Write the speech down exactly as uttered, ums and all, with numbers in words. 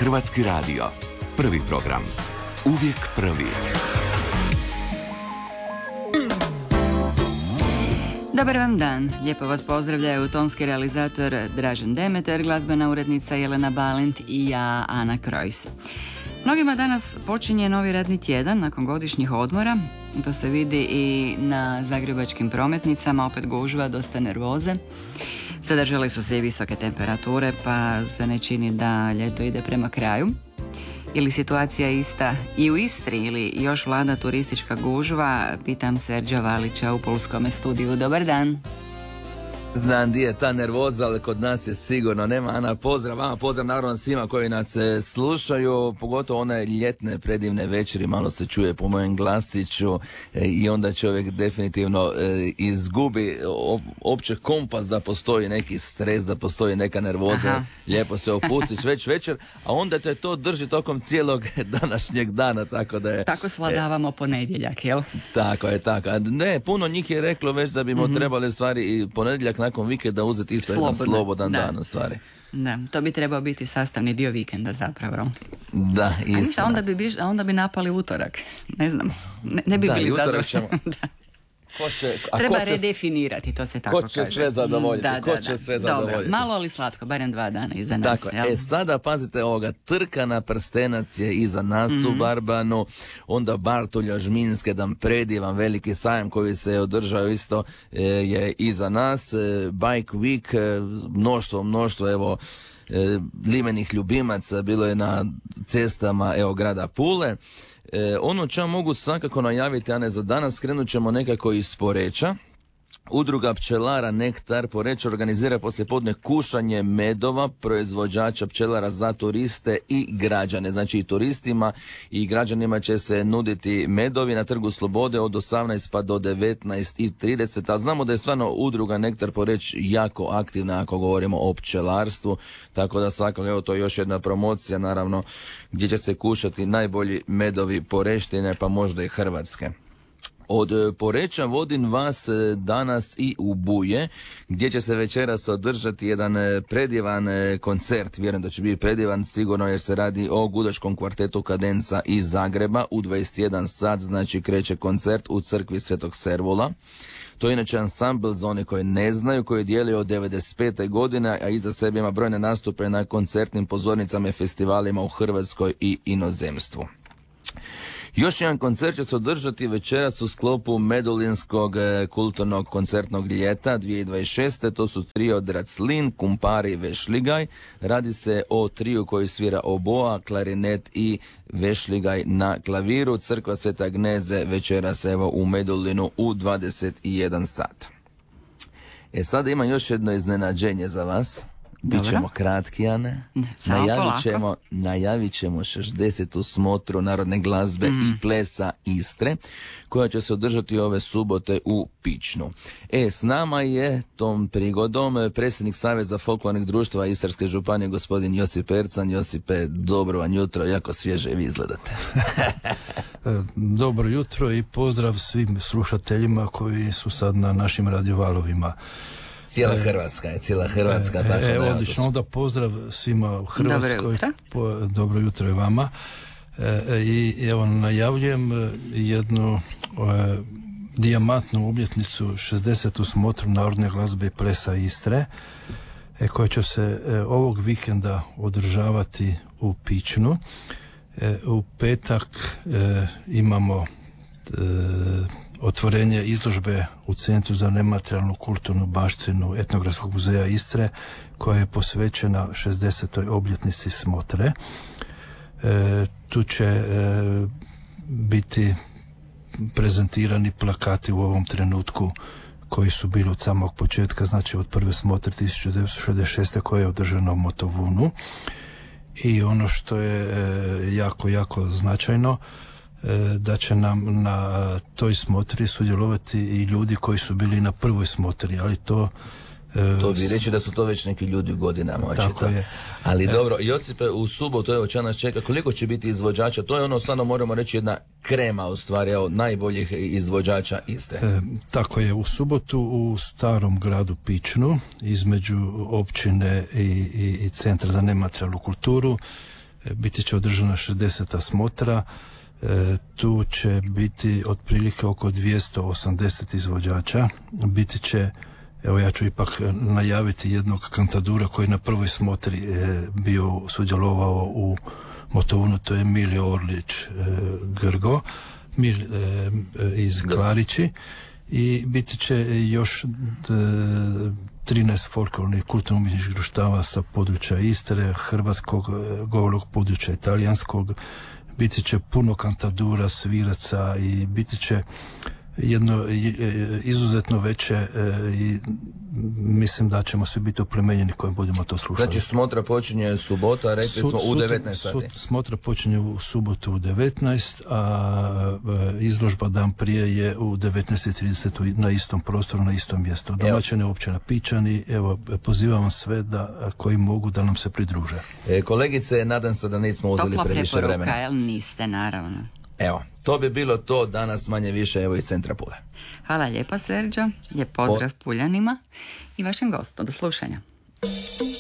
Hrvatski radio. Prvi program. Uvijek prvi. Dobar vam dan. Lijepo vas pozdravljaju tonski realizator Dražen Demeter, glazbena urednica Jelena Balint i ja, Ana Krojs. Mnogima danas počinje novi radni tjedan nakon godišnjih odmora. To se vidi i na zagrebačkim prometnicama, opet gužva, dosta nervoze. Zadržale su se i visoke temperature, pa se ne čini da ljeto ide prema kraju. Ili situacija ista i u Istri ili još vlada turistička gužva, pitam Serđa Valića u Pulskome studiju. Dobar dan. Znam di je ta nervoza, ali kod nas je sigurno nema. Ana, pozdrav vama, pozdrav naravno svima koji nas e, slušaju, pogotovo one ljetne predivne večeri, malo se čuje po mojem glasiću e, i onda čovjek definitivno e, izgubi op, opće kompas da postoji neki stres, da postoji neka nervoza. Aha. Lijepo se opustiš već večer, a onda te to drži tokom cijelog današnjeg dana, tako da je... Tako svladavamo e, ponedjeljak, jel? Tako je, tako. A ne, puno njih je reklo već da bimo mm-hmm. trebali stvari i ponedjeljak nakon vikenda uzeti isto jedan slobodan da. dan u stvari. Da, to bi trebao biti sastavni dio vikenda zapravo. Da, isto. A onda bi, biš, a onda bi napali utorak. Ne znam, ne, ne bi da, bili zadovoljni. Da. Ko će, a Treba ko će, redefinirati, to se tako ko kaže. Ko će sve zadovoljiti? Da, ko da, će da. sve Dobro, zadovoljiti? malo ali slatko, barem dva dana iza nas. Dakle, jel? e sada pazite ovoga, trka na prstenac je iza nas mm-hmm. u Barbanu, onda Bartolja Žminske, dan predivan veliki sajam koji se je održao isto e, je iza nas, e, Bike Week, e, mnoštvo, mnoštvo, evo, e, limenih ljubimaca bilo je na cestama, evo, grada Pule. E, ono čemu mogu svakako najaviti, a ne za danas, krenut ćemo nekako iz Poreča. Udruga pčelara Nektar Poreč organizira poslijepodne kušanje medova proizvođača pčelara za turiste i građane. Znači i turistima i građanima će se nuditi medovi na Trgu Slobode od osamnaest pa do devetnaest i trideset. A znamo da je stvarno udruga Nektar Poreč jako aktivna ako govorimo o pčelarstvu. Tako da svakako, evo, to je još jedna promocija naravno gdje će se kušati najbolji medovi Poreštine pa možda i Hrvatske. Od Poreča vodim vas danas i u Buje, gdje će se večeras održati jedan predivan koncert. Vjerujem da će biti predivan sigurno jer se radi o gudačkom kvartetu Kadenca iz Zagreba. U dvadeset jedan sat, znači, kreće koncert u crkvi Svetog Servola. To je inače ansambl za one koji ne znaju, koji je dijelio od devedeset pete godine, a iza sebe ima brojne nastupe na koncertnim pozornicama i festivalima u Hrvatskoj i inozemstvu. Još jedan koncert će se održati večeras u sklopu Medulinskog kulturnog koncertnog ljeta dvije tisuće dvadeset šeste. To su trio Draclin, Kumpari, Vešligaj. Radi se o triju koji svira oboa, klarinet i Vešligaj na klaviru. Crkva Svete Agneze večeras evo u Medulinu u dvadeset jedan sat. E sada imam još jedno iznenađenje za vas. Bićemo kratki, Ane. Najavit ćemo, najavit ćemo šezdesetu smotru narodne glazbe mm. i plesa Istre, koja će se održati ove subote u Pičnu. E, s nama je tom prigodom predsjednik Saveza folklornih društva Istarske županije, gospodin Josip Ercan. Josipe, dobro vam jutro, jako svježe vi izgledate. Dobro jutro i pozdrav svim slušateljima koji su sad na našim radiovalovima. Cijela Hrvatska je, cijela Hrvatska. E, tako e, da odlično, onda pozdrav svima u Hrvatskoj. Dobro jutro. Po, dobro jutro i vama. E, I evo najavljujem jednu e, dijamantnu obljetnicu šezdesetu smotru narodne glazbe i plesa Istre, e, koja će se e, ovog vikenda održavati u Pičnu. E, u petak e, imamo e, otvorenje izložbe u Centru za nematerijalnu kulturnu baštinu Etnografskog muzeja Istre, koja je posvećena šezdesetoj obljetnici smotre. E, tu će e, biti prezentirani plakati u ovom trenutku koji su bili od samog početka, znači od prve smotre tisuću devetsto šezdeset šeste koja je održana u Motovunu. I ono što je e, jako, jako značajno, da će nam na toj smotri sudjelovati i ljudi koji su bili na prvoj smotri, ali to To bi reći da su to već neki ljudi u godinama očito. Tako je. Ali e, dobro, Josipe, u subotu evo će nas čeka, koliko će biti izvođača? To je ono, stvarno moramo reći, jedna krema u stvari, evo, najboljih izvođača Istre. E, tako je, u subotu u starom gradu Pičnu, između općine i, i, i Centra za nematerijalnu kulturu, biti će održana šezdeseta smotra. E, tu će biti otprilike oko dvjesto osamdeset izvođača. Biti će, evo ja ću ipak najaviti jednog kantadura koji na prvoj smotri e, bio sudjelovao u Motovunu, to je Miljo Orlić e, Grgo Mil, e, iz Klarići, i biti će još trinaest folklornih kulturno-umjetničkih društava sa područja Istre, hrvatskog govornog područja, italijanskog. Biti će puno kantadura, sviraca i biti će jedno izuzetno veće i mislim da ćemo svi biti oplemenjeni kojim budemo to slušali. Znači smotra počinje subota, rekli smo u devetnaest sati. Smotra počinje u subotu u devetnaest, a izložba dan prije je u devetnaest i trideset na istom prostoru, na istom mjestu. Domaćine općina Pičani, evo, pozivam vas sve da, koji mogu da nam se pridruže. E, kolegice, nadam se da nismo uzeli previše vremena. Topla preporuka, jel niste, naravno. Evo, to bi bilo to danas manje više, evo iz centra Pule. Hvala lijepa, Serđo, lijep pozdrav po... Puljanima i vašem gostu. Do slušanja.